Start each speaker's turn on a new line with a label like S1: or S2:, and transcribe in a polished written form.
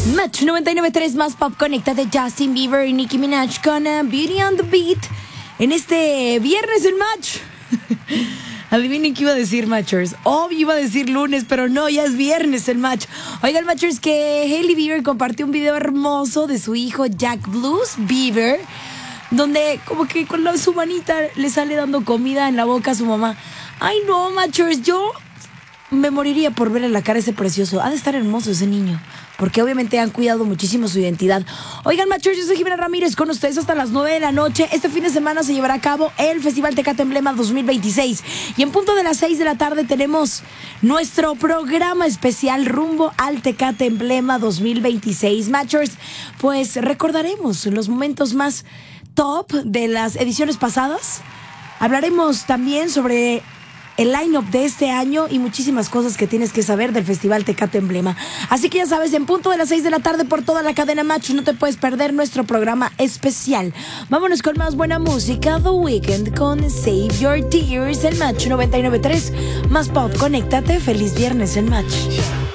S1: Match 99.3 más pop, conecta de Justin Bieber y Nicki Minaj con Beauty on the Beat. En este viernes en Match. Adivinen qué iba a decir, Matchers. Obvio iba a decir lunes, pero no, ya es viernes el Match. Oigan, Matchers, que Hailey Bieber compartió un video hermoso de su hijo Jack Blues Bieber, donde como que con su manita le sale dando comida en la boca a su mamá. Ay no, Matchers, yo me moriría por verle la cara a ese precioso. Ha de estar hermoso ese niño, porque obviamente han cuidado muchísimo su identidad. Oigan, Matchers, yo soy Jimena Ramírez con ustedes hasta las 9 de la noche. Este fin de semana se llevará a cabo el Festival Tecate Emblema 2026. Y en punto de las 6 de la tarde tenemos nuestro programa especial rumbo al Tecate Emblema 2026. Matchers, pues recordaremos los momentos más top de las ediciones pasadas. Hablaremos también sobre el line-up de este año y muchísimas cosas que tienes que saber del Festival Tecate Emblema. Así que ya sabes, en punto de las 6 de la tarde por toda la cadena Match, no te puedes perder nuestro programa especial. Vámonos con más buena música. The Weeknd con Save Your Tears en Match 99.3. Más pop, conéctate. Feliz viernes en Match.